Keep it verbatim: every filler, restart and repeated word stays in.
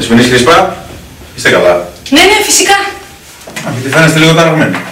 Δεσποινής Χρυσπά, είστε καλά? Ναι, ναι, φυσικά. Α, γιατί φαίνεστε λίγο ταραγμένοι.